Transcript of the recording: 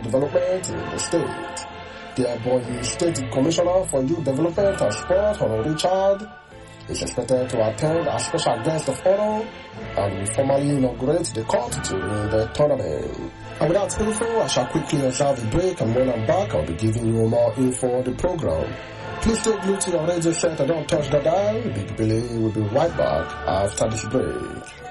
development in the state. The Ebonyi State Commissioner for Youth Development and Sport, Honorable Richard, is expected to attend as special guest of honor and will formally inaugurate the court during the tournament. And with that info, I shall quickly observe a break, and when I'm back, I'll be giving you more info on the program. Please stay glued to your radio set and don't touch the dial. Big Billy will be right back after this break.